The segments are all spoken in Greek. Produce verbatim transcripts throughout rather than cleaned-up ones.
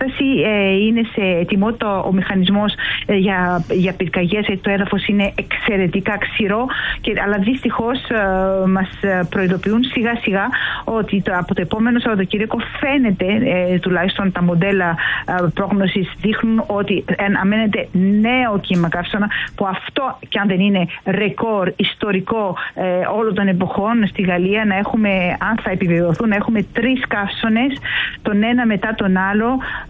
κατάσταση. Είναι σε ετοιμότητα ο μηχανισμός για, για πυρκαγιές. Το έδαφος είναι εξαιρετικά ξηρό, και, αλλά δυστυχώς μας προειδοποιούν σιγά σιγά ότι το, από το επόμενο Σαββατοκύριακο φαίνεται, ε, τουλάχιστον τα μοντέλα ε, πρόγνωσης δείχνουν ότι αναμένεται νέο κύμα καύσωνα, που αυτό και αν δεν είναι ρεκόρ ιστορικό ε, όλων των εποχών στη Γαλλία, να έχουμε, αν θα επιβεβαιωθούν, να έχουμε τρεις καύσωνες, τον ένα μετά τον άλλο,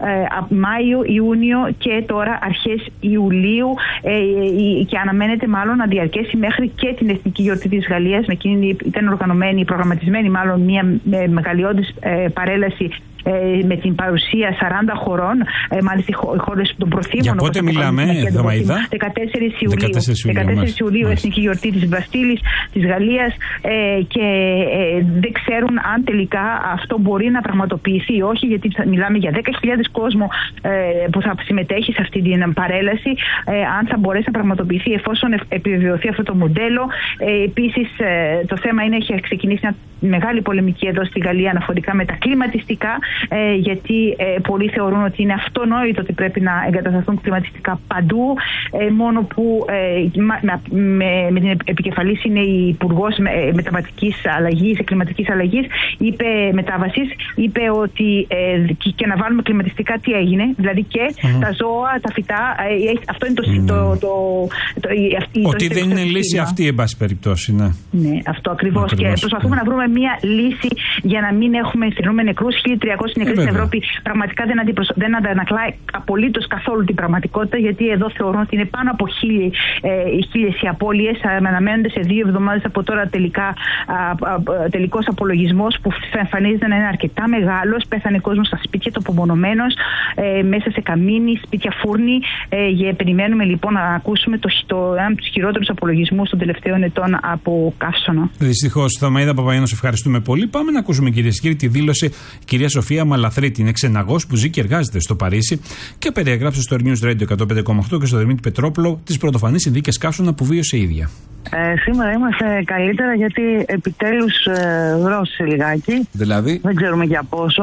ε, Μάιο, Ιούνιο και τώρα αρχές Ιουλίου, ε, και αναμένεται μάλλον να διαρκέσει μέχρι και την Εθνική Γιορτή της Γαλλίας. Με εκείνη ήταν οργανωμένη, προγραμματισμένη μάλλον μια μεγαλειώδης ε, παρέλαση με την παρουσία σαράντα χωρών, μάλιστα οι χώρες των προθήμων. Για πότε μιλάμε, Δαμαΐδα? δεκατέσσερις Ιουλίου, δεκατέσσερις Ιουλίου, Εθνική Γιορτή της Μπαστίλης, της Γαλλίας, ε, και ε, δεν ξέρουν αν τελικά αυτό μπορεί να πραγματοποιηθεί ή όχι, γιατί μιλάμε για δέκα χιλιάδες κόσμο ε, που θα συμμετέχει σε αυτή την παρέλαση, ε, αν θα μπορέσει να πραγματοποιηθεί εφόσον επιβεβαιωθεί αυτό το μοντέλο. Ε, επίσης, ε, το θέμα είναι, έχει ξεκινήσει μια μεγάλη πολεμική εδώ στη Γαλλία αναφορικά με τα κλιματιστικά, ε, γιατί ε, πολλοί θεωρούν ότι είναι αυτονόητο ότι πρέπει να εγκατασταθούν κλιματιστικά παντού, ε, μόνο που ε, με, με, με την επικεφαλής είναι η Υπουργός Μεταβατικής Αλλαγής, Κλιματικής Αλλαγής, είπε, μετάβασης, είπε ότι ε, και να βάλουμε κλιματιστικά τι έγινε, δηλαδή και mm-hmm. τα ζώα, τα φυτά, ε, αυτό είναι το... Mm-hmm. το, το, το, το ότι το δεν είναι λύση αυτή, εν πάση περιπτώσει, ναι. Ναι, αυτό ακριβώς. Ακριβώς. Και προσπαθούμε mm. να βρούμε μια λύση για να μην έχουμε στείλουμε νεκρούς. χίλια τριακόσιοι νεκροί στην Ευρώπη πραγματικά δεν, αντιπροσω... δεν αντανακλάει απολύτως καθόλου την πραγματικότητα, γιατί εδώ θεωρούν ότι είναι πάνω από χίλιοι, ε, χίλιες οι απώλειες. Αναμένονται σε δύο εβδομάδες από τώρα τελικά, α, α, τελικός απολογισμός που εμφανίζεται να είναι αρκετά μεγάλος. Πέθανε κόσμος στα σπίτια του, απομονωμένος, ε, μέσα σε καμίνι, σπίτια φούρνη. Ε, περιμένουμε λοιπόν να ακούσουμε το, το, ένα από τους χειρότερους απολογισμούς των τελευταίων ετών από καύσωνα. Δυστυχώς, Δαμαΐδα Παπαγιάννου, ευχαριστούμε πολύ. Πάμε να ακούσουμε, κυρίες και κύριοι, τη δήλωση η κυρία Σοφία Μαλαθρίτη. Είναι ξεναγός που ζει και εργάζεται στο Παρίσι και περιέγραψε στο News Radio εκατόν πέντε κόμμα οκτώ και στο Δημήτρη Πετρόπουλο τις πρωτοφανείς συνθήκες καύσωνα που βίωσε η ίδια. Ε, σήμερα είμαστε καλύτερα γιατί επιτέλους ε, δρόσε λιγάκι. Δηλαδή. Δεν ξέρουμε για πόσο.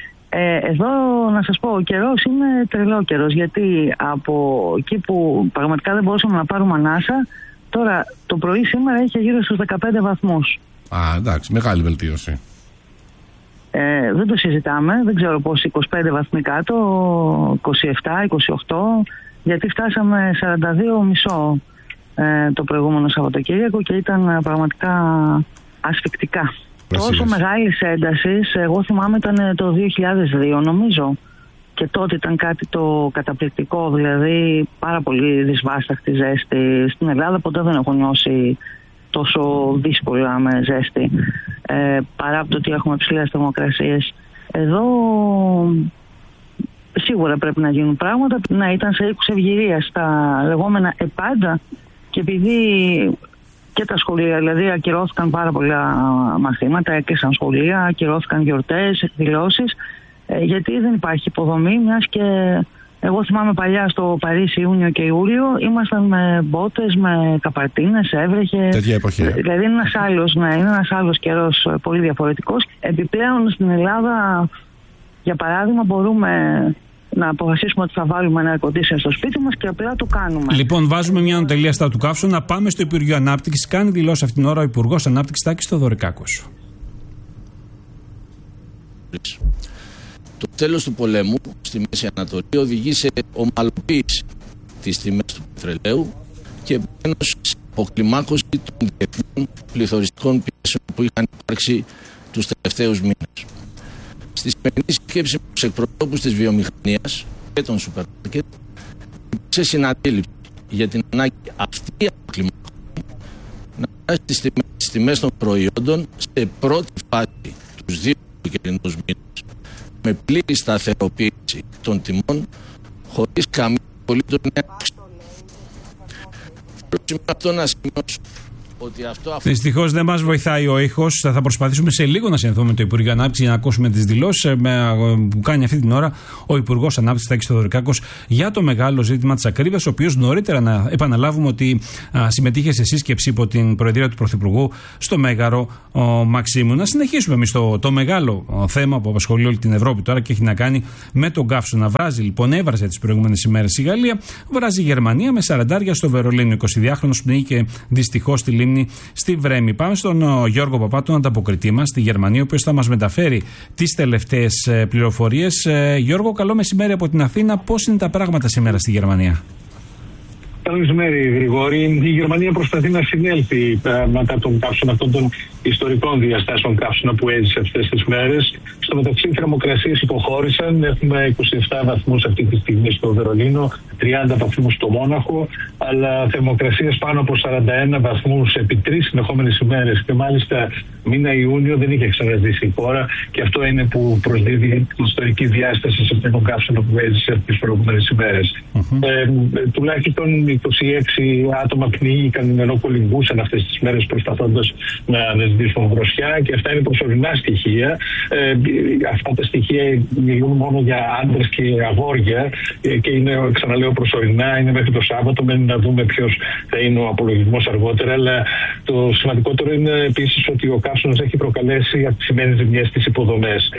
Ε, εδώ να σας πω, ο καιρός είναι τρελό καιρός, γιατί από εκεί που πραγματικά δεν μπορούσαμε να πάρουμε ανάσα, τώρα το πρωί σήμερα είχε γύρω στους δεκαπέντε βαθμούς. Α, εντάξει, μεγάλη βελτίωση. Ε, δεν το συζητάμε, δεν ξέρω πώς, είκοσι πέντε βαθμοί κάτω, είκοσι επτά, είκοσι οκτώ, γιατί φτάσαμε σαράντα δύο κόμμα πέντε ε, το προηγούμενο Σαββατοκύριακο και ήταν πραγματικά ασφυκτικά. Τόσο μεγάλης έντασης, εγώ θυμάμαι ήταν το δύο χιλιάδες δύο νομίζω, και τότε ήταν κάτι το καταπληκτικό, δηλαδή πάρα πολύ δυσβάσταχτη ζέστη. Στην Ελλάδα ποτέ δεν έχω νιώσει τόσο δύσκολα με ζέστη, ε, παρά από το ότι έχουμε ψηλές θερμοκρασίες. Εδώ σίγουρα πρέπει να γίνουν πράγματα, να ήταν σε οίκους ευγυρίας στα λεγόμενα επάντα, και επειδή και τα σχολεία, δηλαδή ακυρώθηκαν πάρα πολλά μαθήματα, έκλεισαν σχολεία, ακυρώθηκαν γιορτές, εκδηλώσεις, ε, γιατί δεν υπάρχει υποδομή, μιας και εγώ θυμάμαι παλιά στο Παρίσι Ιούνιο και Ιούλιο ήμασταν με μπότες, με καπαρτίνες, έβρεχε. Τέτοια εποχή. Δηλαδή είναι ένας άλλος, ναι, είναι ένας άλλος καιρός πολύ διαφορετικός. Επιπλέον στην Ελλάδα, για παράδειγμα, μπορούμε να αποφασίσουμε ότι θα βάλουμε ένα air conditioner στο σπίτι μας και απλά το κάνουμε. Λοιπόν, βάζουμε μια τελεία στα του καύσωνα. Πάμε στο Υπουργείο Ανάπτυξης. Κάνει δηλώσει αυτήν την ώρα ο Υπουργός Ανάπτυξης Τάκης Θεοδωρικάκος. Το τέλος του πολέμου στη Μέση Ανατολή οδηγεί σε ομαλοποίηση της τιμής του πετρελαίου και επομένως σε αποκλιμάκωση των διεθνών πληθωριστικών πιέσεων που είχαν υπάρξει τους τελευταίους μήνες. Στη σημερινή σκέψη με τους εκπροσώπους της βιομηχανίας και των σούπερ μάρκετ υπήρξε συναντήληψη για την ανάγκη αυτή η αποκλιμάκωση να φτάσει τις τιμές, τις τιμές των προϊόντων σε πρώτη φάση τους δύο καιρινούς μήνες, με πλήρη σταθεροποίηση των τιμών χωρίς καμία απολύτως νέα. Θέλω σήμερα αυτό να σημειώσω ότι αυτό... Δυστυχώς δεν μας βοηθάει ο ήχος. Θα προσπαθήσουμε σε λίγο να συνδεθούμε με το Υπουργείο Ανάπτυξης για να ακούσουμε τις δηλώσεις που κάνει αυτή την ώρα ο Υπουργός Ανάπτυξης Τάκης Θεοδωρικάκος για το μεγάλο ζήτημα της ακρίβειας, ο οποίος νωρίτερα, να επαναλάβουμε, ότι α, συμμετείχε σε σύσκεψη υπό την Προεδρία του Πρωθυπουργού στο Μέγαρο ο, Μαξίμου. Να συνεχίσουμε εμείς το, το μεγάλο ο, θέμα που απασχολεί όλη την Ευρώπη τώρα και έχει να κάνει με τον καύσωνα. Βράζει λοιπόν, έβραζε τις προηγούμενες ημέρες η Γαλλία, βράζει η Γερμανία με σαραντάρια στο Βερολίνο. εικοσιδυάχρονος πνίγηκε δυστυχώς στη λίμνη στη Βρέμη. Πάμε στον ο, Γιώργο Παπά, τον ανταποκριτή μας στη Γερμανία, ο οποίος θα μας μεταφέρει τις τελευταίες ε, πληροφορίες. Ε, Γιώργο, καλό μεσημέρι από την Αθήνα. Πώς είναι τα πράγματα σήμερα στη Γερμανία? Καλό μεσημέρι, Γρηγόρη. Η Γερμανία προσπαθεί να συνέλθει μετά τον καύσωνα, αυτών των ιστορικών διαστάσεων καύσωνα που έζησε αυτές τις μέρες. Στο μεταξύ, οι θερμοκρασίες υποχώρησαν. Έχουμε είκοσι επτά βαθμούς αυτή τη στιγμή στο Βερολίνο, τριάντα βαθμούς στο Μόναχο, αλλά θερμοκρασίες πάνω από σαράντα ένα βαθμούς επί τρεις συνεχόμενες ημέρες. Και μάλιστα μήνα Ιούνιο δεν είχε ξαναζήσει η χώρα, και αυτό είναι που προσδίδει την ιστορική διάσταση σε αυτόν τον καύσωνα που έζησε τις προηγούμενες ημέρες. Mm-hmm. Ε, τουλάχιστον είκοσι έξι άτομα πνίγηκαν ενώ κολυμπούσαν αυτές τις μέρες προσπαθώντας να αναζητήσουν δροσιά, και αυτά είναι προσωρινά στοιχεία. Ε, αυτά τα στοιχεία μιλούν μόνο για άντρες και αγόρια, ε, και είναι, ξαναλέω, προσωρινά, είναι μέχρι το Σάββατο. Μένει να δούμε ποιος θα είναι ο απολογισμός αργότερα. Αλλά το σημαντικότερο είναι επίσης ότι ο καύσωνας έχει προκαλέσει αυξημένες ζημιές στις υποδομές.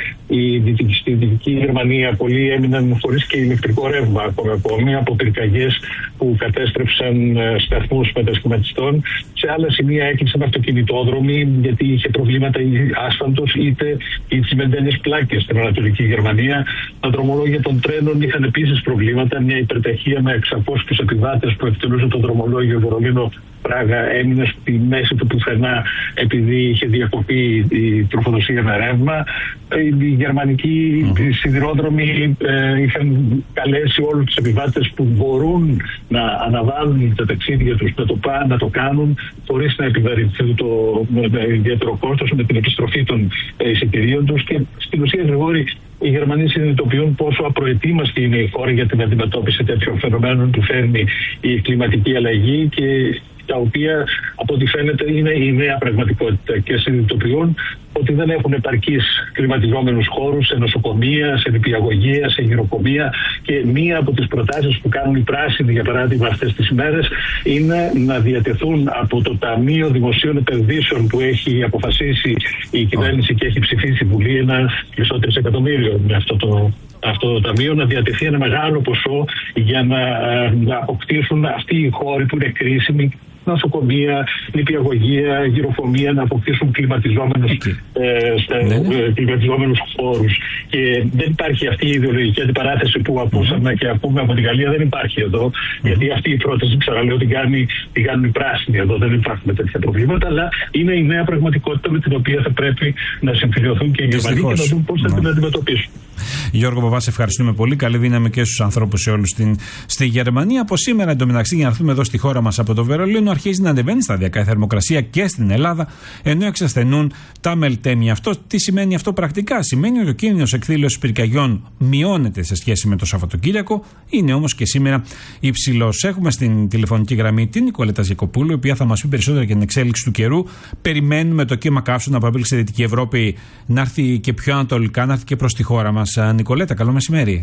Στη Δυτική Γερμανία πολλοί έμειναν χωρίς και ηλεκτρικό ρεύμα ακόμη από πυρκαγιές που κατέστρεψαν σταθμούς μετασχηματιστών. Σε άλλα σημεία έκλεισαν αυτοκινητόδρομοι γιατί είχε προβλήματα η άσφαλτος είτε οι τσιμεντένιες πλάκες στην Ανατολική Γερμανία. Τα δρομολόγια των τρένων είχαν επίσης προβλήματα. Μια υπερταχεία με εξακόσιους επιβάτες που εκτελούσε το δρομολόγιο Βερολίνο Πράγα έμεινε στη μέση του πουθενά επειδή είχε διακοπεί η τροφοδοσία με ρεύμα. Οι γερμανικοί mm. σιδηρόδρομοι ε, είχαν καλέσει όλους τους επιβάτες που μπορούν να αναβάλουν τα ταξίδια τους να το πάνε, να το κάνουν χωρίς να επιβαρυνθούν το ιδιαίτερο κόστος με την επιστροφή των εισιτηρίων τους. Και στην ουσία, Γρηγόρη, οι Γερμανοί συνειδητοποιούν πόσο απροετοίμαστη είναι η χώρα για την αντιμετώπιση τέτοιων φαινομένων που φέρνει η κλιματική αλλαγή, και τα οποία από ό,τι φαίνεται είναι η νέα πραγματικότητα, και συνειδητοποιούν ότι δεν έχουν επαρκείς κλιματιζόμενους χώρους σε νοσοκομεία, σε νηπιαγωγεία, σε γυροκομεία, και μία από τις προτάσεις που κάνουν οι πράσινοι, για παράδειγμα, αυτές τις ημέρες είναι να διατεθούν από το Ταμείο Δημοσίων Επενδύσεων που έχει αποφασίσει η κυβέρνηση και έχει ψηφίσει η Βουλή ένα μισό τρισεκατομμύριο με αυτό το αυτό το ταμείο, να διατεθεί ένα μεγάλο ποσό για να, να αποκτήσουν αυτοί οι χώροι που είναι κρίσιμοι, νοσοκομεία, νηπιαγωγεία, γυροφωμεία, να αποκτήσουν κλιματιζόμενους, okay. ε, ναι, ναι. ε, κλιματιζόμενους χώρους. Και δεν υπάρχει αυτή η ιδεολογική αντιπαράθεση που ακούσαμε mm-hmm. και ακούμε από την Γαλλία, δεν υπάρχει εδώ. Mm-hmm. Γιατί αυτή η πρόταση, ξαναλέω, την, κάνει, την κάνουν οι πράσινοι εδώ. Δεν υπάρχουν τέτοια προβλήματα, αλλά είναι η νέα πραγματικότητα με την οποία θα πρέπει να συμφιλειωθούν και οι Γερμανοί και να δουν πώς θα mm-hmm. την αντιμετωπίσουν. Γιώργο Παπά, σε ευχαριστούμε πολύ. Καλή δύναμη και στους ανθρώπους σε όλους στην, στη Γερμανία. Από σήμερα, εντωμεταξύ, για να έρθουμε εδώ στη χώρα μας από το Βερολίνο, αρχίζει να ανεβαίνει σταδιακά η θερμοκρασία και στην Ελλάδα, ενώ εξασθενούν τα μελτέμια. Αυτό τι σημαίνει αυτό πρακτικά? Σημαίνει ότι ο κίνδυνος εκδήλωσης πυρκαγιών μειώνεται σε σχέση με το Σαββατοκύριακο, είναι όμως και σήμερα υψηλός. Έχουμε στην τηλεφωνική γραμμή την Νικολέτα Ζεκοπούλου, η οποία θα μας πει περισσότερα για την εξέλιξη του καιρού. Περιμένουμε το κύμα καύσωνα που έπληξε Δυτική Ευρώπη να έρθει και πιο ανατολικά, να έρθει και προς τη χώρα μας. Νικολέτα, καλό μεσημέρι.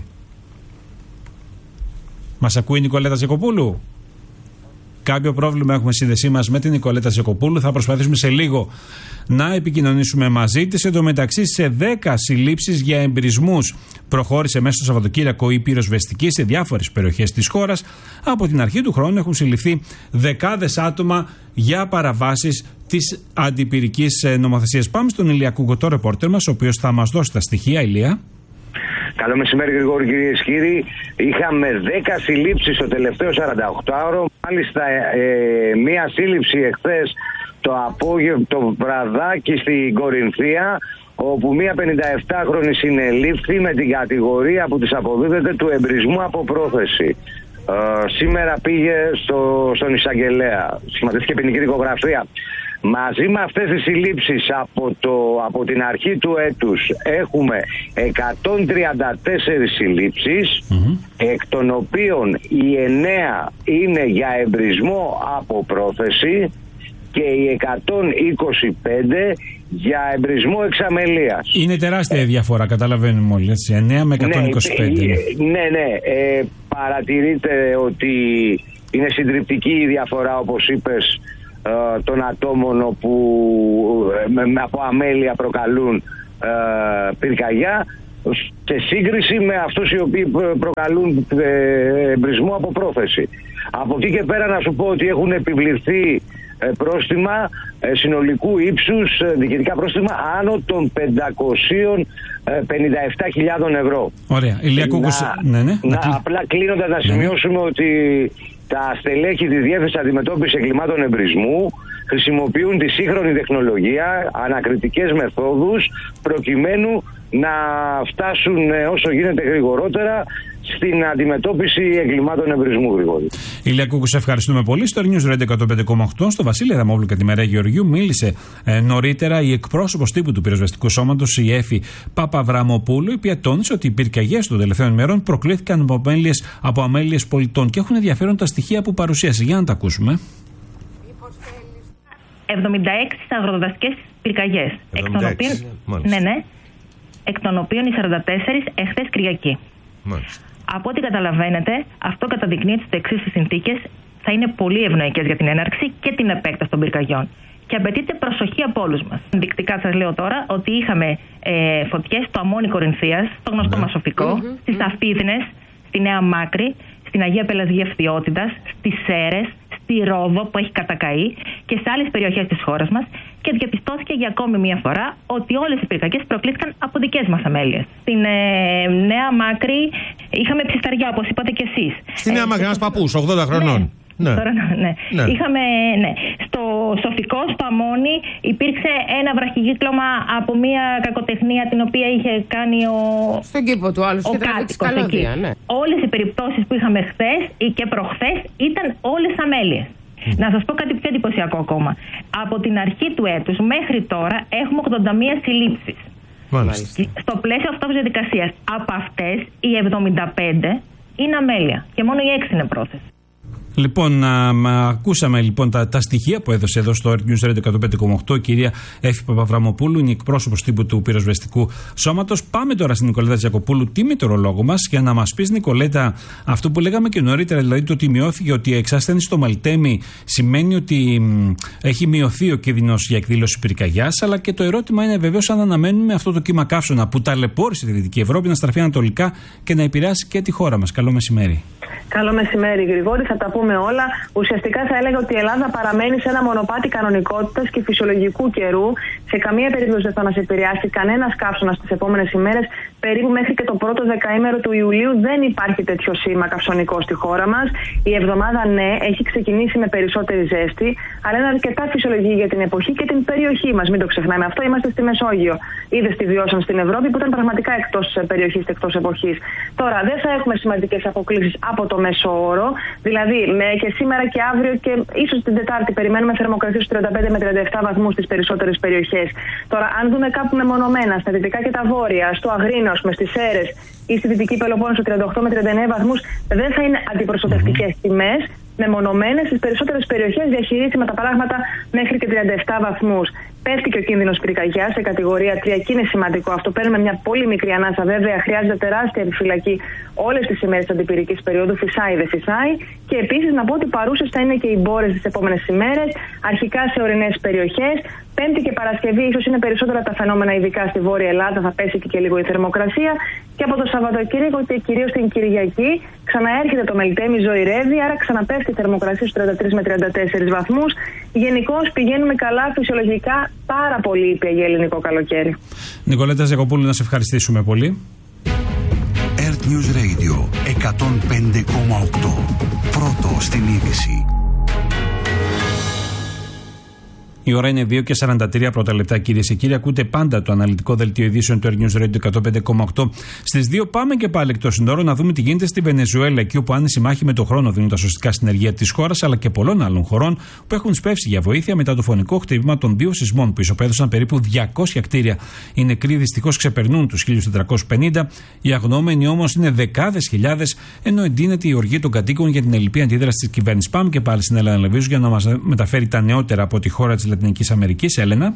Μας ακούει η Νικολέτα Ζεκοπούλου? Κάποιο πρόβλημα έχουμε σύνδεσή μας με την Νικολέτα Ζεκοπούλου. Θα προσπαθήσουμε σε λίγο να επικοινωνήσουμε μαζί της. Εν τω μεταξύ, σε δέκα συλλήψεις για εμπρισμούς προχώρησε μέσα στο Σαββατοκύριακο η πυροσβεστική σε διάφορες περιοχές της χώρας. Από την αρχή του χρόνου έχουν συλληφθεί δεκάδες άτομα για παραβάσεις της αντιπυρικής νομοθεσίας. Πάμε στον Ηλία Κουγκωτό, ρεπόρτερ μας, ο οποίος θα μας δώσει τα στοιχεία. Ηλία. Καλό μεσημέρι, Γρηγόρη, κυρίες και κύριοι. Είχαμε δέκα συλλήψεις στο τελευταίο σαρανταοκτάωρο. Μάλιστα, ε, μία σύλληψη εχθές το απόγευμα, το βραδάκι στην Κορινθία, όπου μία πενηνταεπτάχρονη συνελήφθη με την κατηγορία που της αποδίδεται του εμπρισμού από πρόθεση. Ε, σήμερα πήγε στο, στον εισαγγελέα. Σχηματίστηκε ποινική δικογραφία. Μαζί με αυτές τις συλλήψεις από, το, από την αρχή του έτους έχουμε εκατόν τριάντα τέσσερις συλλήψεις, mm-hmm. εκ των οποίων οι εννέα είναι για εμπρισμό από πρόθεση και η εκατόν είκοσι πέντε για εμπρισμό εξαμελίας. Είναι τεράστια η διαφορά, καταλαβαίνουμε όλοι, έτσι, εννέα με εκατόν είκοσι πέντε. Ναι, ναι, ναι. Ε, παρατηρείτε ότι είναι συντριπτική η διαφορά, όπως είπες, ε, των ατόμων που ε, από αμέλεια προκαλούν ε, πυρκαγιά, σε σύγκριση με αυτούς οι οποίοι προκαλούν ε, εμπρισμό από πρόθεση. Από εκεί και πέρα να σου πω ότι έχουν επιβληθεί πρόστιμα συνολικού ύψους, διοικητικά πρόστιμα άνω των πεντακόσιες πενήντα επτά χιλιάδες ευρώ. Ωραία. Ηλία Κούκος, να, ναι, ναι, να, να απλά κλείνοντας να σημειώσουμε ναι, ναι. ότι τα στελέχη της Διεύθυνσης Αντιμετώπισης Εγκλημάτων Εμπρισμού χρησιμοποιούν τη σύγχρονη τεχνολογία, ανακριτικές μεθόδους, προκειμένου να φτάσουν όσο γίνεται γρηγορότερα στην αντιμετώπιση εγκλημάτων εμπρισμού, Γρηγόρη. Ηλία Κούκου, σε ευχαριστούμε πολύ. Στο News Radio εκατόν πέντε κόμμα οκτώ, στο Βασίλη Αδαμόπουλο και τη Μερέα Γεωργιού, μίλησε ε, νωρίτερα η εκπρόσωπος τύπου του πυροσβεστικού σώματος, η Έφη Παπαβραμοπούλου, η οποία τόνισε ότι οι πυρκαγιές των τελευταίων ημερών προκλήθηκαν από αμέλειες, από αμέλειες πολιτών και έχουν ενδιαφέρον τα στοιχεία που παρουσίασε. Για να τα ακούσουμε. εβδομήντα έξι αγροδασικές πυρκαγιές. Εκ των οποίων, ναι, ναι, εκ των οποίων οι σαράντα τέσσερις εχθές Κυριακή. Μάλιστα. Από ό,τι καταλαβαίνετε, αυτό καταδεικνύει τις εξής συνθήκες θα είναι πολύ ευνοϊκές για την έναρξη και την επέκταση των πυρκαγιών. Και απαιτείται προσοχή από όλους μας. Ενδεικτικά σας λέω τώρα ότι είχαμε ε, φωτιές στο Αμμόνι Κορινθίας, στο γνωστό ναι. Μασοφικό, mm-hmm. στις Αφίδνες, στη Νέα Μάκρη, στην Αγία Πελασγία Φθιώτιδας, στις Σέρες, στη Ρόδο που έχει κατακαεί και σε άλλες περιοχές της χώρας μας και διαπιστώθηκε για ακόμη μία φορά ότι όλες οι πυρκαγιές προκλήθηκαν από δικές μας αμέλειες. Στην ε, Νέα Μάκρη είχαμε ψισταριά, όπως είπατε κι εσείς. Στη Νέα ε, Μάκρη, ένας παππούς, ογδόντα χρονών. Ναι. Ναι. Τώρα, ναι. Ναι. Είχαμε, ναι. Στο Σοφικό, στο Αμμόνι, υπήρξε ένα βραχικύκλωμα από μια κακοτεχνία την οποία είχε κάνει ο, στον κήπο του άλλου, ο κάτοικος εκεί. Ναι. Όλες οι περιπτώσεις που είχαμε χθες ή και προχθές ήταν όλες αμέλειες. Mm. Να σας πω κάτι πιο εντυπωσιακό ακόμα. Από την αρχή του έτους μέχρι τώρα έχουμε ογδόντα μία συλλήψεις. Μάλιστα. Στο πλαίσιο αυτής της διαδικασίας. Από αυτές οι εβδομήντα πέντε είναι αμέλεια και μόνο οι έξι είναι πρόθεση. Λοιπόν, α, μα, ακούσαμε λοιπόν τα, τα στοιχεία που έδωσε εδώ στο News Radio εκατόν πέντε κόμμα οκτώ η κυρία Έφη Παπαβραμοπούλου, είναι εκπρόσωπος τύπου του πυροσβεστικού σώματος. Πάμε τώρα στην Νικολέτα Τζακοπούλου, τη μετεωρολόγο μας, για να μας πεις, Νικολέτα, αυτό που λέγαμε και νωρίτερα, δηλαδή το ότι μειώθηκε, ότι η εξάσθενη στο Μαλτέμι σημαίνει ότι μ, έχει μειωθεί ο κίνδυνος για εκδήλωση πυρκαγιάς, αλλά και το ερώτημα είναι βεβαίως αν αναμένουμε αυτό το κύμα καύσωνα που ταλαιπώρησε τη Δυτική Ευρώπη να στραφεί ανατολικά και να επηρεάσει και τη χώρα μας. Καλό μεσημέρι. Καλό μεσημέρι, Γρηγόρη. Θα τα πούμε όλα. Ουσιαστικά θα έλεγα ότι η Ελλάδα παραμένει σε ένα μονοπάτι κανονικότητας και φυσιολογικού καιρού. Σε καμία περίπτωση δεν θα μας επηρεάσει κανένας καύσωνας τις επόμενες ημέρες. Περίπου μέχρι και το πρώτο δεκαήμερο του Ιουλίου δεν υπάρχει τέτοιο σήμα καυσωνικό στη χώρα μας. Η εβδομάδα, ναι, έχει ξεκινήσει με περισσότερη ζέστη, αλλά είναι αρκετά φυσιολογική για την εποχή και την περιοχή μας. Μην το ξεχνάμε αυτό. Είμαστε στη Μεσόγειο. Είδες τι βιώσαν στην Ευρώπη που ήταν πραγματικά εκτός περιοχής και εκτός εποχής. Τώρα δεν θα έχουμε σημαντικές αποκλίσεις από το μέσο όρο. Δηλαδή με και σήμερα και αύριο και ίσως την Τετάρτη περιμένουμε θερμοκρασίες στους τριάντα πέντε με τριάντα επτά βαθμούς στις περισσότερες περιοχές. Τώρα, αν δούμε κάπου μεμονωμένα στα δυτικά και τα βόρεια, στο Αγρίνο, στις Σέρες ή στη Δυτική Πελοπόννησο τριάντα οκτώ με τριάντα εννέα βαθμούς, δεν θα είναι αντιπροσωπευτικές mm-hmm. τιμές. Μεμονωμένες στις περισσότερες περιοχές διαχειρίσιμα τα πράγματα μέχρι και τριάντα επτά βαθμούς. Πέφτει και ο κίνδυνος πυρκαγιάς σε κατηγορία τρία και είναι σημαντικό αυτό. Παίρνουμε μια πολύ μικρή ανάσα, βέβαια. Χρειάζεται τεράστια επιφυλακή όλες τις ημέρες της αντιπυρικής περίοδου. Φυσάει, δεν φυσάει. Και επίσης να πω ότι παρούσες θα είναι και οι μπόρες τις επόμενες ημέρες. Αρχικά σε ορεινές περιοχές. Πέμπτη και Παρασκευή ίσως είναι περισσότερα τα φαινόμενα, ειδικά στη Βόρεια Ελλάδα. Θα πέσει και, και λίγο η θερμοκρασία. Και από το Σαββατοκύριακο και κυρίως την Κυριακή ξαναέρχεται το Μελτέμι, ζωηρεύει. Άρα ξαναπέφτει η θερμοκρασία στους τριάντα τρεις με τριάντα τέσσερις βαθμούς. Γενικώς πηγαίνουμε καλά φυσιολογικά. Πάρα πολύ ήπια για ελληνικό καλοκαίρι. Νικολέτα Ζακοπούλου, να σε ευχαριστήσουμε πολύ. Earth News Radio εκατόν πέντε κόμμα οκτώ. Πρώτο στην είδηση. Η ώρα είναι δύο και σαράντα τρία πρώτα λεπτά, κυρίες και κύριοι. Ακούτε πάντα το αναλυτικό δελτίο ειδήσεων του Air News Radio εκατόν πέντε κόμμα οκτώ. Στις δύο πάμε και πάλι εκτός συνόρων να δούμε τι γίνεται στη Βενεζουέλα, εκεί όπου άνηση μάχη με το χρόνο δίνουν τα σωστικά συνεργεία της χώρας αλλά και πολλών άλλων χωρών που έχουν σπεύσει για βοήθεια μετά το φωνικό χτύπημα των δύο σεισμών που ισοπαίδωσαν περίπου διακόσια κτίρια. Οι νεκροί δυστυχώς ξεπερνούν τους χίλια τετρακόσιους πενήντα, οι αγνοούμενοι όμως είναι δεκάδες χιλιάδες, ενώ εντείνεται η οργή των κατοίκων για την ελλειπή αντίδραση της κυβέρνησης. Πάμε και πάλι στην Έλενα Λεβίζου για να μας μεταφέρει τα νεότερα από τη χώρα της Λατινικής Αμερικής. Έλενα.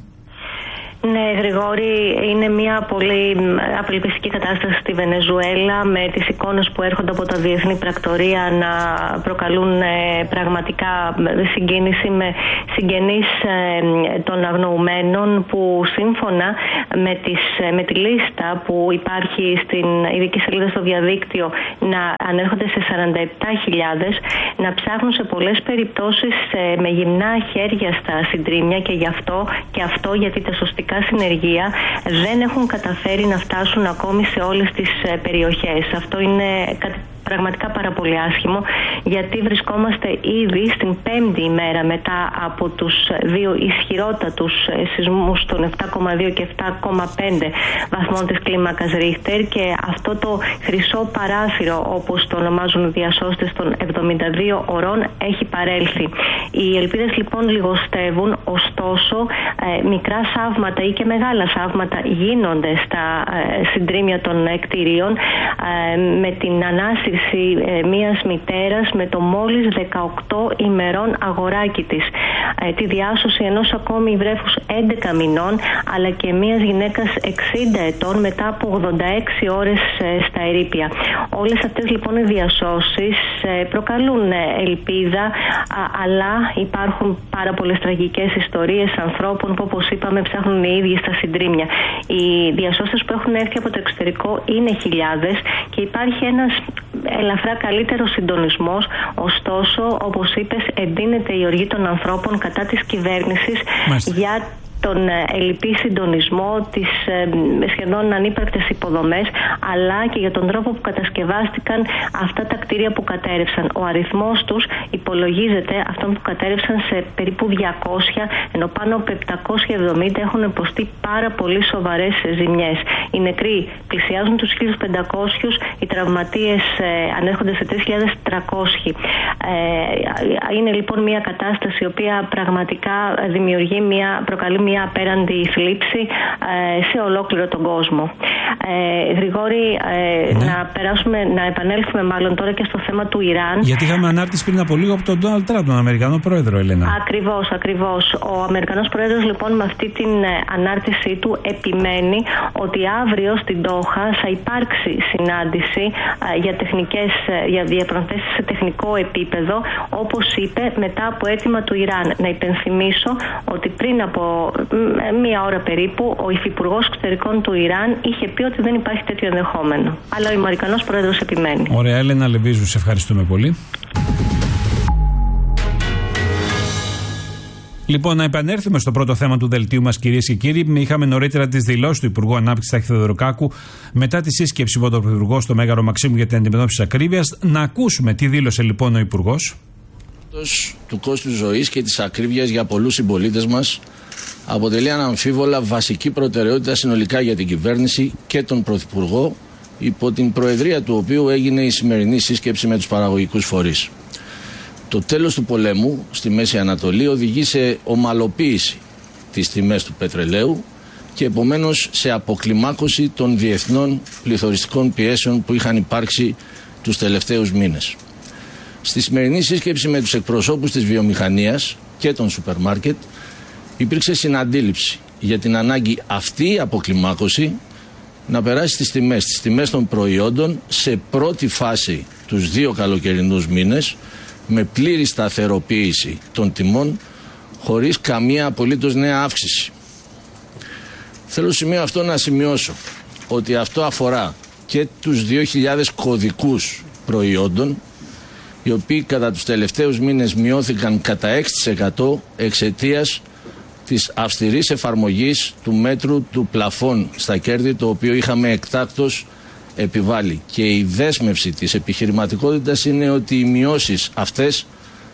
Ναι, Γρηγόρη, είναι μια πολύ απελπιστική κατάσταση στη Βενεζουέλα, με τις εικόνες που έρχονται από τα διεθνή πρακτορία να προκαλούν ε, πραγματικά συγκίνηση, με συγγενείς ε, των αγνοουμένων που σύμφωνα με, τις, με τη λίστα που υπάρχει στην ειδική σελίδα στο διαδίκτυο να ανέρχονται σε σαράντα επτά χιλιάδες, να ψάχνουν σε πολλές περιπτώσεις ε, με γυμνά χέρια στα συντρίμμια, και γι' αυτό και αυτό γιατί τα σωστικά συνεργεία δεν έχουν καταφέρει να φτάσουν ακόμη σε όλες τις περιοχές. Αυτό είναι κάτι πραγματικά πάρα πολύ άσχημο, γιατί βρισκόμαστε ήδη στην πέμπτη ημέρα μετά από τους δύο ισχυρότατους σεισμούς των επτά κόμμα δύο και επτά κόμμα πέντε βαθμών της κλίμακας Ρίχτερ, και αυτό το χρυσό παράθυρο, όπως το ονομάζουν οι διασώστες, των εβδομήντα δύο ωρών έχει παρέλθει. Οι ελπίδες λοιπόν λιγοστεύουν, ωστόσο ε, μικρά θαύματα ή και μεγάλα θαύματα γίνονται στα ε, συντρίμμια των κτηρίων, ε, με την ανάσυρση μιας μητέρας με το μόλις δεκαοκτώ ημερών αγοράκι της, τη διάσωση ενός ακόμη βρέφους έντεκα μηνών, αλλά και μιας γυναίκας εξήντα ετών μετά από ογδόντα έξι ώρες στα ερείπια. Όλες αυτές λοιπόν οι διασώσεις προκαλούν ελπίδα, αλλά υπάρχουν πάρα πολλές τραγικές ιστορίες ανθρώπων που, όπως είπαμε, ψάχνουν οι ίδιοι στα συντρίμμια. Οι διασώστες που έχουν έρθει από το εξωτερικό είναι χιλιάδες και υπάρχει ένας ελαφρά καλύτερο συντονισμός, ωστόσο, όπως είπες, εντείνεται η οργή των ανθρώπων κατά της κυβέρνησης για τον ελλειπή συντονισμό, τις σχεδόν ανύπαρκτες υποδομές, αλλά και για τον τρόπο που κατασκευάστηκαν αυτά τα κτίρια που κατέρευσαν. Ο αριθμός τους υπολογίζεται, αυτών που κατέρευσαν, σε περίπου διακόσια, ενώ πάνω από επτακόσια εβδομήντα έχουν υποστεί πάρα πολύ σοβαρές ζημιές. Οι νεκροί πλησιάζουν τους χίλια πεντακόσιους, οι τραυματίες ανέρχονται σε τρεις χιλιάδες τριακόσιοι. Είναι λοιπόν μια κατάσταση η οποία πραγματικά δημιουργεί μια, προκαλεί μια μια απέραντη θλίψη ε, σε ολόκληρο τον κόσμο. Ε, Γρηγόρη, ε, ναι. να περάσουμε, να επανέλθουμε μάλλον τώρα και στο θέμα του Ιράν. Γιατί είχαμε ανάρτηση πριν από λίγο από τον Ντόναλντ Τραμπ, τον Αμερικανό Πρόεδρο, Ελένα. Ακριβώς, ακριβώς. Ο Αμερικανός Πρόεδρος λοιπόν με αυτή την ανάρτησή του επιμένει ότι αύριο στην Ντόχα θα υπάρξει συνάντηση ε, για, τεχνικές, για διαπραγματεύσεις σε τεχνικό επίπεδο, όπως είπε, μετά από αίτημα του Ιράν. Να υπενθυμίσω ότι πριν από μία ώρα περίπου ο υφυπουργός εξωτερικών του Ιράν είχε πει ότι δεν υπάρχει τέτοιο ενδεχόμενο. Αλλά ο Αμερικανός Πρόεδρος επιμένει. Ωραία, Έλενα Λεβίζου, σε ευχαριστούμε πολύ. Λοιπόν, να επανέλθουμε στο πρώτο θέμα του δελτίου μας, κυρίες και κύριοι. Είχαμε νωρίτερα τις δηλώσεις του Υπουργού Ανάπτυξης Τάκη Θεοδωροκάκου μετά τη σύσκεψη με τον Πρωθυπουργό στο Μέγαρο Μαξίμου για την αντιμετώπιση της ακρίβειας. Να ακούσουμε τι δήλωσε λοιπόν ο Υπουργός. Του κόστους ζωής και της ακρίβειας για πολλούς συμπολίτες μας αποτελεί αναμφίβολα βασική προτεραιότητα συνολικά για την κυβέρνηση και τον Πρωθυπουργό, υπό την προεδρία του οποίου έγινε η σημερινή σύσκεψη με τους παραγωγικούς φορείς. Το τέλος του πολέμου στη Μέση Ανατολή οδηγεί σε ομαλοποίηση της τιμές του πετρελαίου και επομένως σε αποκλιμάκωση των διεθνών πληθωριστικών πιέσεων που είχαν υπάρξει τους τελευταίους μήνες. Στη σημερινή σύσκεψη με τους εκπροσώπους της βιομηχανίας και των σούπερ μάρκετ υπήρξε συναντήληψη για την ανάγκη αυτή η αποκλιμάκωση να περάσει στις τιμές, στις τιμές των προϊόντων σε πρώτη φάση τους δύο καλοκαιρινούς μήνες, με πλήρη σταθεροποίηση των τιμών χωρίς καμία απολύτως νέα αύξηση. Θέλω σημείο αυτό να σημειώσω ότι αυτό αφορά και τους δύο χιλιάδες κωδικούς προϊόντων, οι οποίοι κατά τους τελευταίους μήνες μειώθηκαν κατά έξι τοις εκατό εξαιτίας της αυστηρής εφαρμογής του μέτρου του πλαφών στα κέρδη, το οποίο είχαμε εκτάκτως επιβάλει. Και η δέσμευση της επιχειρηματικότητας είναι ότι οι μειώσεις αυτές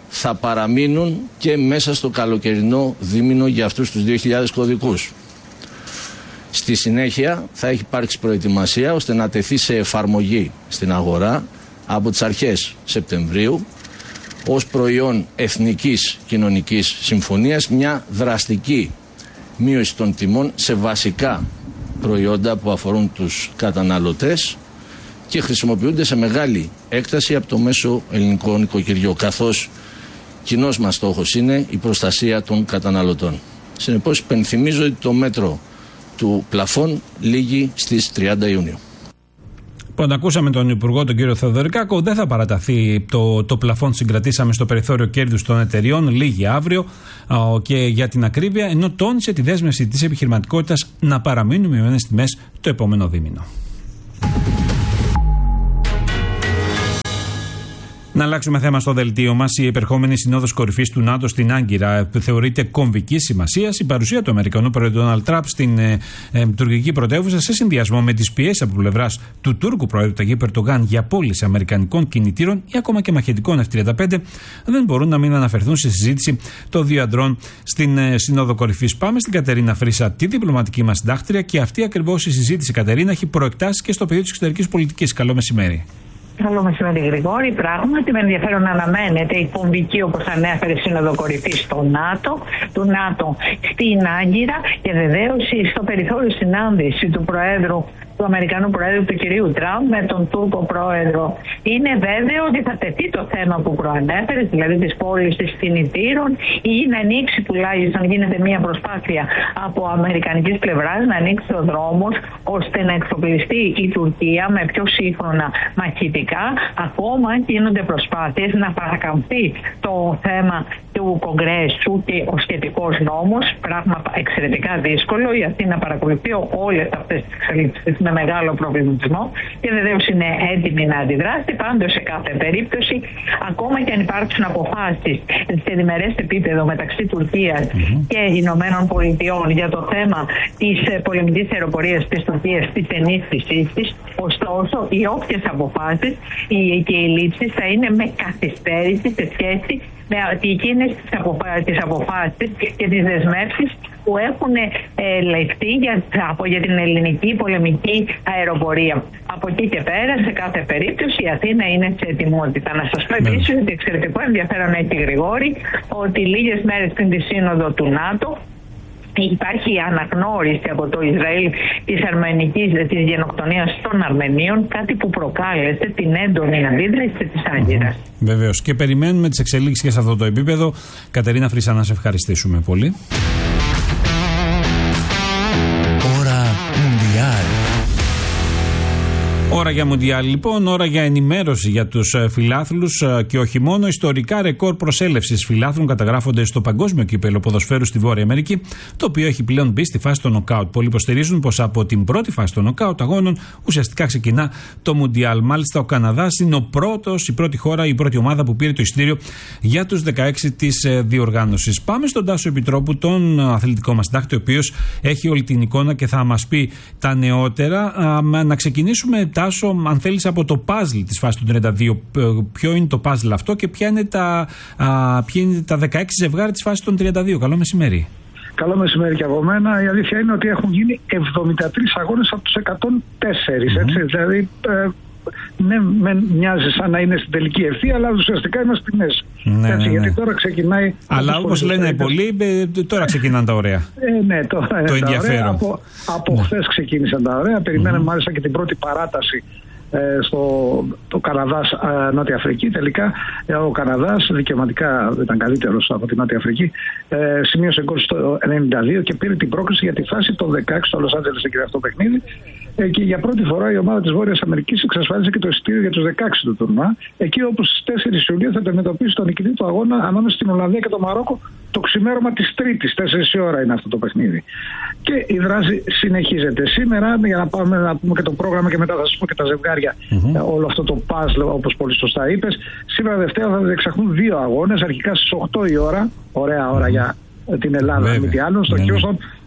θα παραμείνουν και μέσα στο καλοκαιρινό δίμηνο για αυτούς τους δύο χιλιάδες κωδικούς. Στη συνέχεια θα έχει υπάρξει προετοιμασία ώστε να τεθεί σε εφαρμογή στην αγορά από τις αρχές Σεπτεμβρίου ως προϊόν εθνικής κοινωνικής συμφωνίας μια δραστική μείωση των τιμών σε βασικά προϊόντα που αφορούν τους καταναλωτές και χρησιμοποιούνται σε μεγάλη έκταση από το μέσο ελληνικό νοικοκυριό, καθώς κοινός μας στόχος είναι η προστασία των καταναλωτών. Συνεπώς, υπενθυμίζω ότι το μέτρο του πλαφών λήγει στις τριάντα Ιουνίου. Όταν ακούσαμε τον Υπουργό, τον κύριο Θεοδωρικάκο, δεν θα παραταθεί το, το πλαφόν. Συγκρατήσαμε στο περιθώριο κέρδους των εταιριών, λίγη αύριο ο, και για την ακρίβεια, ενώ τόνισε τη δέσμευση της επιχειρηματικότητας να παραμείνουν μειωμένες τιμές το επόμενο δίμηνο. Να αλλάξουμε θέμα στο δελτίο μας. Η επερχόμενη συνόδος κορυφής του ΝΑΤΟ στην Άγκυρα θεωρείται κομβικής σημασίας. Η παρουσία του Αμερικανού Πρόεδρου Ντόναλντ Τραμπ στην ε, ε, τουρκική πρωτεύουσα, σε συνδυασμό με τις πιέσεις από πλευράς του Τούρκου Προέδρου Ταγίπ Ερντογάν για πώληση αμερικανικών κινητήρων ή ακόμα και μαχητικών εφ τριάντα πέντε, δεν μπορούν να μην αναφερθούν στη συζήτηση των δύο αντρών στην ε, Συνόδο Κορυφής. Πάμε στην Κατερίνα Φρύσα, τη διπλωματική μας συντάκτρια, και αυτή ακριβώς η συζήτηση, Κατερίνα, έχει προεκτάσει και στο πεδίο της εξωτερικής πολιτικής. Καλό μεσημέρι. Καλό μεσημέρι, Γρηγόρη. Πράγματι, με ενδιαφέρον αναμένεται η κομβική, όπως ανέφερε, Σύνοδο Κορυφής στο ΝΑΤΟ, του ΝΑΤΟ στην Άγκυρα, και βεβαίως στο περιθώριο συνάντηση του Προέδρου, του Αμερικανού Προέδρου, του κυρίου Τραμπ, με τον Τούρκο Πρόεδρο. Είναι βέβαιο ότι θα τεθεί το θέμα που προανέφερε, δηλαδή της πώλησης κινητήρων, ή να ανοίξει τουλάχιστον, γίνεται μια προσπάθεια από αμερικανικής πλευράς να ανοίξει ο δρόμος ώστε να εξοπλιστεί η Τουρκία με πιο σύγχρονα μαχητικά. Ακόμα γίνονται προσπάθειες να παρακαμφθεί το θέμα του Κογκρέσου και ο σχετικός νόμος, πράγμα εξαιρετικά δύσκολο. Η Αθήνα παρακολουθεί όλες αυτές τις εξελίξεις με μεγάλο προβληματισμό και βεβαίως είναι έτοιμη να αντιδράσει. Πάντως, σε κάθε περίπτωση, ακόμα και αν υπάρξουν αποφάσεις σε διμερές επίπεδο μεταξύ Τουρκίας mm-hmm. και Ηνωμένων Πολιτειών για το θέμα της πολεμικής αεροπορίας της Τουρκίας, της ενίσχυσής της, ωστόσο, οι όποιες αποφάσεις και οι λήψεις θα είναι με καθυστέρηση σε σχέση με εκείνες τις, αποφα... τις αποφάσεις και τις δεσμεύσεις που έχουν ε, ληφθεί για, για την ελληνική πολεμική αεροπορία. Από εκεί και πέρα, σε κάθε περίπτωση, η Αθήνα είναι σε ετοιμότητα. Να σας πω επίσης ότι εξαιρετικό ενδιαφέρον έχει, Γρηγόρη, ότι λίγες μέρες πριν τη σύνοδο του ΝΑΤΟ υπάρχει αναγνώριση από το Ισραήλ της αρμενικής, της γενοκτονίας των Αρμενίων, κάτι που προκάλεσε την έντονη αντίδραση της Άγκυρας. Mm-hmm. Βεβαίως. Και περιμένουμε τις εξελίξεις και σε αυτό το επίπεδο. Κατερίνα Φρύσα, να σε ευχαριστήσουμε πολύ. Ώρα Μουντιάλ. Ώρα για Μουντιάλ, λοιπόν, ώρα για ενημέρωση για τους φιλάθλους και όχι μόνο. Ιστορικά ρεκόρ προσέλευσης φιλάθλων καταγράφονται στο Παγκόσμιο Κύπελλο Ποδοσφαίρου στη Βόρεια Αμερική, το οποίο έχει πλέον μπει στη φάση των νοκάουτ. Πολλοί υποστηρίζουν πως από την πρώτη φάση των νοκάουτ αγώνων ουσιαστικά ξεκινά το Μουντιάλ. Μάλιστα, ο Καναδάς είναι ο πρώτος, η πρώτη χώρα, η πρώτη ομάδα που πήρε το εισιτήριο για τους δεκαέξι της διοργάνωσης. Πάμε στον Τάσο Επιτρόπου, τον αθλητικό μας συντάκτη, ο οποίος έχει όλη την εικόνα και θα μας πει τα νεότερα. Να ξεκινήσουμε, Τάσο, αν θέλεις, από το παζλ της φάσης των τριάντα δύο. Ποιο είναι το παζλ αυτό και ποια είναι τα, α, ποια είναι τα δεκαέξι ζευγάρια της φάσης των τριάντα δύο. Καλό μεσημέρι. Καλό μεσημέρι και από μένα. Η αλήθεια είναι ότι έχουν γίνει εβδομήντα τρεις αγώνες από τους εκατόν τέσσερα. Mm-hmm. Έτσι, δηλαδή, ε, ναι, με μοιάζει σαν να είναι στην τελική ευθεία, αλλά ουσιαστικά είμαστε στη μέση. Ναι, έτσι, ναι, γιατί ναι. τώρα ξεκινάει. Αλλά όπως λένε πολλοί, τώρα ξεκινάνε τα ωραία. Ε, ναι, τώρα το είναι ενδιαφέρον. Ωραία. Από, από ναι. χθες ξεκίνησαν τα ωραία. Περιμέναμε mm-hmm. μάλιστα και την πρώτη παράταση ε, στο το Καναδάς ε, Νότια Αφρική. Τελικά ε, ο Καναδάς δικαιωματικά ήταν καλύτερος από την Νότια Αφρική. Ε, σημείωσε γκολ στο ενενήντα δύο και πήρε την πρόκριση για τη φάση των δεκαέξι στο Λος Άντζελες εκεί αυτό το παιχνίδι. Ε, και για πρώτη φορά η ομάδα της Βόρειας Αμερικής εξασφάλισε και το εισιτήριο για τους δεκαέξι του τουρνουά. Εκεί όπου στις τέσσερις Ιουλίου θα αντιμετωπίσει τον νικητή του αγώνα ανάμεσα στην Ολλανδία και το Μαρόκο το ξημέρωμα της Τρίτης. τέσσερις η ώρα είναι αυτό το παιχνίδι. Και η δράση συνεχίζεται. Σήμερα, για να πάμε να πούμε και το πρόγραμμα και μετά θα σας πω και τα ζευγάρια, mm-hmm. όλο αυτό το puzzle όπως πολύ σωστά είπες. Σήμερα Δευτέρα θα διεξαχθούν δύο αγώνες, αρχικά στις οκτώ η ώρα. Ωραία ώρα mm-hmm. για την Ελλάδα, με τι άλλο, στο Houston.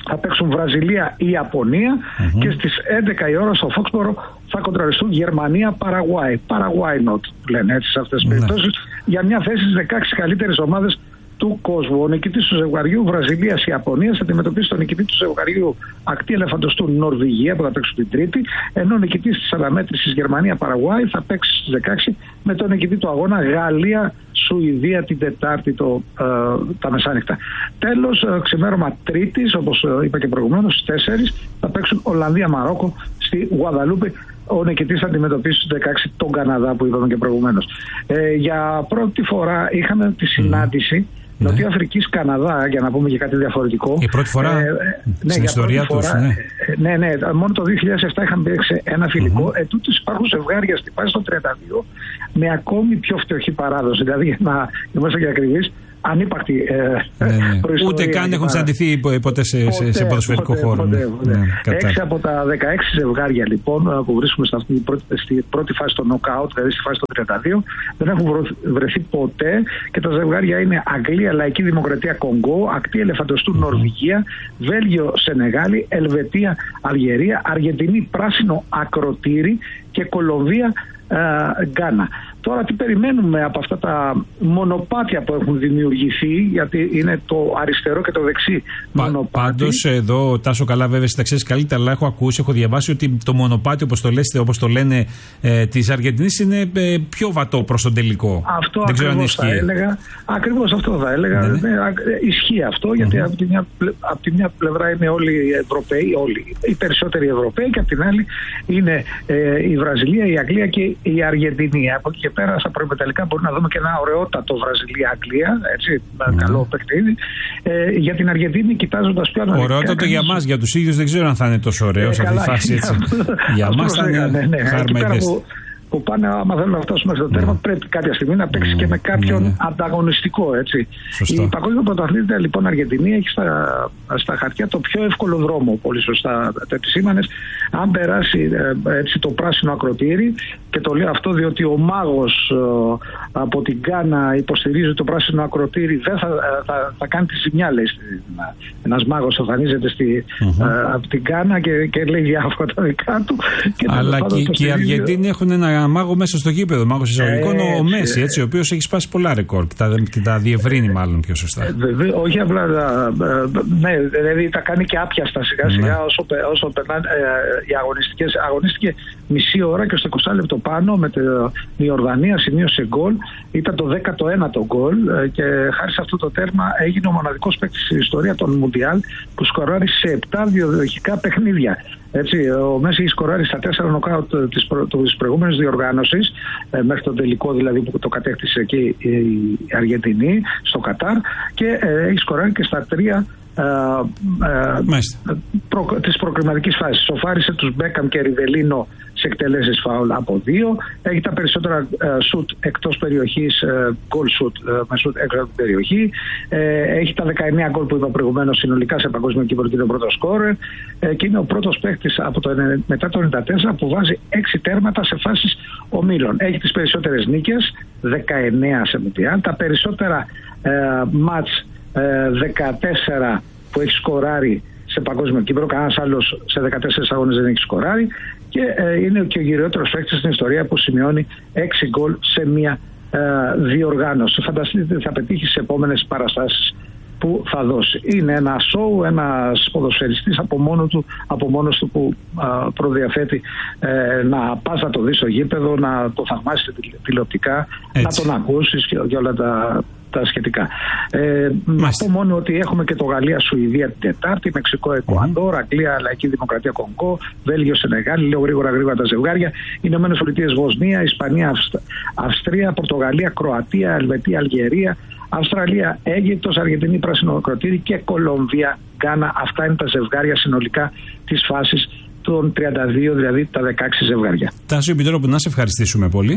θα παίξουν Βραζιλία ή Ιαπωνία mm-hmm. και στις έντεκα η ώρα στο Φόξπορο θα κοντραριστούν Γερμανία-Παραγουάη. Παραγουάη not λένε έτσι σε αυτές τις mm-hmm. περιπτώσεις, για μια θέση στις δεκαέξι καλύτερες ομάδες του κόσμου. Ο νικητής του ζευγαριού Βραζιλίας-Ιαπωνίας θα αντιμετωπίσει τον νικητή του ζευγαριού ακτή ελεφαντοστού Νορβηγία που θα παίξουν την Τρίτη, ενώ ο νικητής της αναμέτρησης Γερμανία-Παραγουάη θα παίξει στις δεκαέξι με τον νικητή του αγώνα Γαλλία-Σουηδία την Τετάρτη το, ε, τα μεσάνυχτα. Τέλος, ε, ξημέρωμα Τρίτης, όπως ε, είπα και προηγουμένως, στις τέσσερις θα παίξουν Ολλανδία-Μαρόκο στη Γουαδαλούπη. Ο νικητής θα αντιμετωπίσει στους δεκαέξι τον Καναδά που είπαμε και προηγουμένως. Ε, για πρώτη φορά είχαμε τη συνάντηση mm. Ναι. Νότια Αφρικής Καναδά, για να πούμε και κάτι διαφορετικό. Η πρώτη φορά ε, ναι, στην ιστορία τους. Ναι. ναι, ναι, μόνο το δύο χιλιάδες επτά είχαν παίξει ένα φιλικό. Mm-hmm. Ετούτοις υπάρχουν ζευγάρια στη φάση των τριάντα δύο με ακόμη πιο φτωχή παράδοση. Δηλαδή, για να είμαστε και ακριβείς, ανύπαρκτη ε, ναι, ναι. Ούτε καν έχουν συναντηθεί ποτέ σε, ποτέ, σε ποδοσφαιρικό ποτέ, χώρο. Ποτέ, ποτέ. Ναι, έξι από τα δεκαέξι ζευγάρια λοιπόν που βρίσκουμε σε αυτή την πρώτη, στη πρώτη φάση των νοκάουτ, δηλαδή στη φάση των τριάντα δύο, δεν έχουν βρεθεί ποτέ και τα ζευγάρια είναι Αγγλία, Λαϊκή Δημοκρατία Κονγκό, ακτή ελεφαντοστού mm-hmm. Νορβηγία, Βέλγιο, Σενεγάλη, Ελβετία, Αλγερία, Αργεντινή, πράσινο ακροτήρι και Κολομβία, Γκάνα. Τώρα τι περιμένουμε από αυτά τα μονοπάτια που έχουν δημιουργηθεί, γιατί είναι το αριστερό και το δεξί Πα, μονοπάτι. Πάντως εδώ, Τάσο, καλά βέβαια εσύ τα ξέρεις καλύτερα, αλλά έχω ακούσει, έχω διαβάσει ότι το μονοπάτι όπως το, λέστε, όπως το λένε ε, της Αργεντινής είναι ε, πιο βατό προς τον τελικό. Αυτό δεν ακριβώς θα έλεγα. Ακριβώς αυτό θα έλεγα. Ναι, ναι. Ε, ισχύει αυτό, γιατί mm-hmm. από, τη μια, από τη μια πλευρά είναι όλοι οι Ευρωπαίοι, όλοι οι περισσότεροι Ευρωπαίοι, και από την άλλη είναι ε, η Βραζιλία, η Αγγλία και η Αργεντινή. Από εκεί και πέρα στα προημιτελικά μπορεί να δούμε και ένα ωραιότατο Βραζιλία-Αγγλία, έτσι, mm. καλό παιχνίδι. Ε, για την Αργεντινή, κοιτάζοντας πιο αναλυτικά. Ωραιότατο για μας, για τους ίδιους δεν ξέρω αν θα είναι τόσο ωραίο ε, σε αυτή τη φάση. Έτσι. Για μας θα είναι ναι, ναι, χάρμα που, που πάνε, άμα θέλουν να φτάσουν μέχρι το τέρμα, mm. πρέπει κάποια στιγμή να παίξει mm. και με κάποιον mm. ανταγωνιστικό. Έτσι. Η παγκόσμια πρωταθλήτρια λοιπόν Αργεντινή έχει στα, στα χαρτιά το πιο εύκολο δρόμο. Πολύ σωστά το επισήμανες. Αν περάσει έτσι, το πράσινο ακροτήρι, και το λέω αυτό διότι ο μάγος ε, από την Γκάνα υποστηρίζει το πράσινο ακροτήρι, δεν θα, θα, θα κάνει τη ζημιά, λέει. Ένας μάγος εμφανίζεται στη, mm-hmm. ε, από την Γκάνα και, και λέει διάφορα τα δικά του. Και αλλά και, και οι Αργεντίνοι έχουν ένα μάγο μέσα στο γήπεδο, μάγος εισαγωγικών, ε, ο Μέση, έτσι, ο οποίος έχει σπάσει πολλά ρεκόρ και τα, και τα διευρύνει μάλλον πιο σωστά. Ε, δε, όχι απλά, ναι, δηλαδή τα κάνει και άπιαστα σιγά σιγά ναι. όσο, όσο περνάνε ε, οι αγωνιστικές. Αγωνίστηκε μισή ώρα και στο είκοσι λεπτό πάνω με την Ιορδανία, σημείωσε γκολ. Ήταν το δέκατο ένατο γκολ και χάρη σε αυτό το τέρμα έγινε ο μοναδικός παίκτης στην ιστορία των Μουντιάλ που σκοράρει σε επτά διαδοχικά παιχνίδια. Έτσι, ο Μέση έχει σκοράρει στα τέσσερα νοκάουτ της, προ, της προηγούμενης διοργάνωσης, ε, μέχρι τον τελικό δηλαδή που το κατέκτησε εκεί η, η Αργεντινή στο Κατάρ, και ε, έχει σκοράρει και στα τρία ε, ε, προ, της προκριματικής φάσης. Σοφάρισε τους Μπέκαμ και Ριβελίνο σε εκτελέσεις φάουλ από δύο. Έχει τα περισσότερα ε, σουτ εκτός περιοχής, γκολ ε, σουτ ε, με σουτ έξω από την περιοχή. Ε, έχει τα δεκαεννέα γκολ που είπα προηγουμένως συνολικά σε παγκόσμιο κύπελλο και είναι ο πρώτος σκόρερ. Ε, και είναι ο πρώτος παίκτης από το, μετά το ενενήντα τέσσερα που βάζει έξι τέρματα σε φάσεις ομίλων. Έχει τις περισσότερες νίκες, δεκαεννέα σε Μουντιάλ. Τα περισσότερα ε, μάτς, ε, δεκατέσσερα που έχει σκοράρει σε παγκόσμιο κύπελλο. Κανένας άλλος σε δεκατέσσερις αγώνες δεν έχει σκοράρει. Και ε, είναι και ο γυριότερος παίκτης στην ιστορία που σημειώνει έξι γκολ σε μία ε, διοργάνωση. Φανταστείτε τι θα πετύχει στις επόμενες παραστάσεις που θα δώσει. Είναι ένα σοου, ένας ποδοσφαιριστής από, μόνο του, από μόνος του που α, προδιαθέτει ε, να πας να το δεις στο γήπεδο, να το θαυμάσεις τηλεοπτικά, να τον ακούσεις και, και όλα τα, τα σχετικά. Ε, να πω μόνο ότι έχουμε και το Γαλλία-Σουηδία την Τετάρτη, Μεξικό, Εκουαδόρ, Αγγλία, Λαϊκή Δημοκρατία Κονγκό, Βέλγιο, Σενεγάλη, λέω γρήγορα γρήγορα τα ζευγάρια, Ηνωμένες Πολιτείες, Βοσνία, Ισπανία, Αυστ, Αυστρία, Πορτογαλία, Κροατία, Ελβετία, Αλγερία, Αυστραλία, Αίγυπτος, Αργεντινή, πράσινο ακροτήρι και Κολομβία, Γκάνα. Αυτά είναι τα ζευγάρια συνολικά της φάσης των τριάντα δύο, δηλαδή τα δεκαέξι ζευγάρια. Τάσο Επιτρόπου, να σε ευχαριστήσουμε πολύ.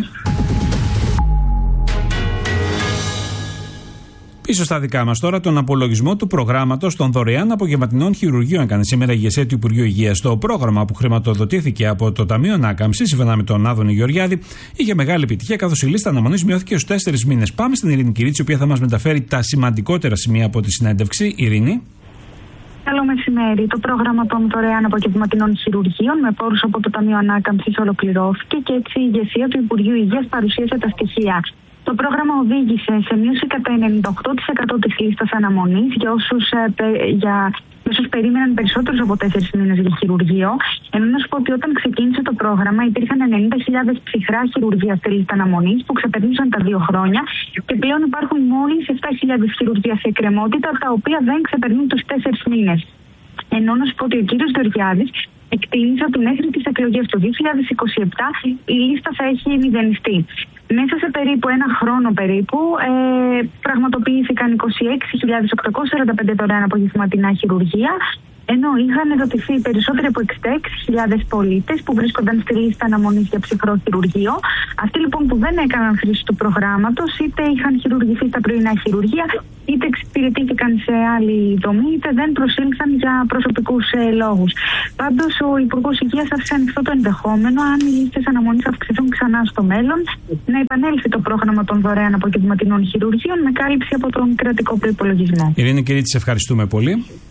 Πίσω στα δικά μας τώρα, τον απολογισμό του προγράμματος των δωρεάν απογευματινών χειρουργείων έκανε σήμερα η ηγεσία του Υπουργείου Υγείας. Το πρόγραμμα που χρηματοδοτήθηκε από το Ταμείο Ανάκαμψης, σύμφωνα με τον Άδωνη Γεωργιάδη, είχε μεγάλη επιτυχία, καθώς η λίστα αναμονής μειώθηκε στους τέσσερις μήνες. Πάμε στην Ειρήνη Κυρίτσι, η οποία θα μας μεταφέρει τα σημαντικότερα σημεία από τη συνέντευξη. Ειρήνη. Καλό μεσημέρι. Το πρόγραμμα των δωρεάν απογευματινών χειρουργείων με πόρους από το Ταμείο Ανάκαμψης ολοκληρώθηκε και έτσι η ηγεσία του Υπουργείου Υγείας παρουσίασε τα στοιχεία. Το πρόγραμμα οδήγησε σε μείωση κατά ενενήντα οκτώ τοις εκατό της λίστας αναμονής για όσους, ε, για όσους περίμεναν περισσότερους από τέσσερις μήνες για χειρουργείο. Ενώ να σου πω ότι όταν ξεκίνησε το πρόγραμμα υπήρχαν ενενήντα χιλιάδες ψυχρά χειρουργεία στη λίστα αναμονής που ξεπερνούσαν τα δύο χρόνια και πλέον υπάρχουν μόλις επτά χιλιάδες χειρουργεία σε εκκρεμότητα τα οποία δεν ξεπερνούν τους τέσσερις μήνες. Ενώ να σου πω ότι ο κύριος Γεωργιάδης εκτίμησε ότι μέχρι τις εκλογές του δύο χιλιάδες είκοσι επτά η λίστα θα έχει μηδενιστεί. Μέσα σε περίπου ένα χρόνο περίπου ε, πραγματοποιήθηκαν είκοσι έξι χιλιάδες οκτακόσιες σαράντα πέντε δωρεάν απογευματινά χειρουργεία, ενώ είχαν δοτηθεί περισσότεροι από εξήντα έξι χιλιάδες πολίτες που βρίσκονταν στη λίστα αναμονής για ψυχρό χειρουργείο. Αυτοί λοιπόν που δεν έκαναν χρήση του προγράμματος, είτε είχαν χειρουργηθεί στα πρωινά χειρουργεία, είτε εξυπηρετήθηκαν σε άλλη δομή, είτε δεν προσήλθαν για προσωπικούς ε, λόγους. Πάντως, ο Υπουργός Υγείας άφησε ανοιχτό το ενδεχόμενο, αν οι λίστες αναμονής αυξηθούν ξανά στο μέλλον, να επανέλθει το πρόγραμμα των δωρεάν απογευματινών χειρουργείων με κάλυψη από τον κρατικό προϋπολογισμό. Ειρήνη Κυρίτη, σε ευχαριστούμε πολύ.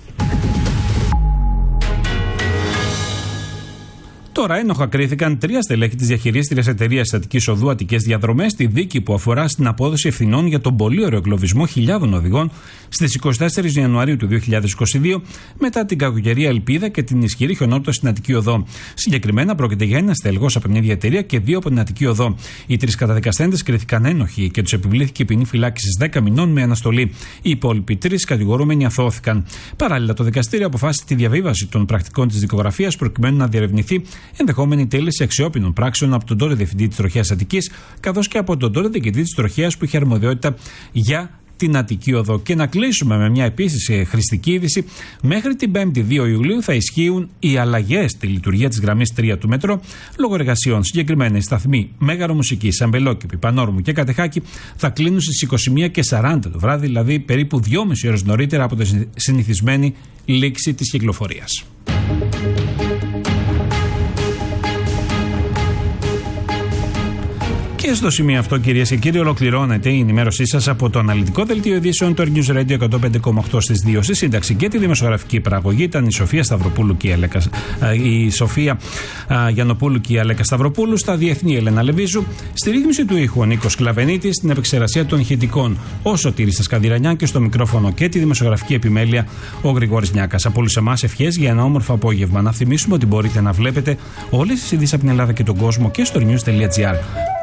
Τώρα ένοχα κρίθηκαν τρία στελέχη της διαχειρίστριας εταιρείας Αττικής Οδού Αττικές Διαδρομές στη δίκη που αφορά στην απόδοση ευθυνών για τον πολύ ωραίο εγκλωβισμό χιλιάδων οδηγών στις εικοστή τέταρτη Ιανουαρίου του δύο χιλιάδες είκοσι δύο μετά την κακοκαιρία Ελπίδα και την ισχυρή χιονότητα στην Αττική Οδό. Συγκεκριμένα πρόκειται για ένα στέλεχος από την ίδια εταιρεία και δύο από την Αττική Οδό. Οι τρεις καταδικαστέντες κρίθηκαν ένοχοι και τους επιβλήθηκε ποινή φυλάκισης δέκα μηνών με αναστολή. Οι υπόλοιποι τρεις κατηγορούμενοι αθώθηκαν. Παράλληλα, το δικαστήριο αποφάσισε τη διαβίβαση των πρακτικών της δικογραφίας προκειμένου να διερευνηθεί ενδεχόμενη τέλεση αξιόπινων πράξεων από τον τότε διευθυντή της Τροχέας Αττικής, καθώς και από τον τότε διοικητή της Τροχέας που είχε αρμοδιότητα για την Αττική Οδό. Και να κλείσουμε με μια επίσης χρηστική είδηση. Μέχρι την πέμπτη δύο Ιουλίου θα ισχύουν οι αλλαγές στη λειτουργία της γραμμής τρία του μετρό λόγω εργασιών. Συγκεκριμένα οι σταθμοί Μέγαρο Μουσικής, Αμπελόκηπη, Πανόρμου και Κατεχάκη θα κλείνουν στις είκοσι μία και σαράντα το βράδυ, δηλαδή περίπου δυόμιση ώρες νωρίτερα από τη συνηθισμένη λήξη της κυκλοφορίας. Και στο σημείο αυτό, κυρίες και κύριοι, ολοκληρώνεται η ενημέρωσή σας από το αναλυτικό δελτίο ειδήσεων του News Radio εκατόν πέντε κόμμα οκτώ στις δύο. Στη σύνταξη και τη δημοσιογραφική παραγωγή ήταν η Σοφία Σταυροπούλου και η Αλέκα, η Σοφία Γιαννοπούλου και η Αλέκα Σταυροπούλου. Στα διεθνή, Ελένα Λεβίζου. Στη ρύθμιση του ήχου, ο Νίκος Κλαβενίτης. Στην επεξεργασία των ηχητικών, ο Σωτήρης Σκανδυρανιά. Και στο μικρόφωνο και τη δημοσιογραφική επιμέλεια, ο Γρηγόρης Νιάκας. Από όλους εμάς, ευχές για ένα όμορφο απόγευμα. Να θυμίσουμε ότι μπορείτε να βλέπετε όλες τις ειδήσεις από την Ελλάδα και τον κόσμο και στο news τελεία gr.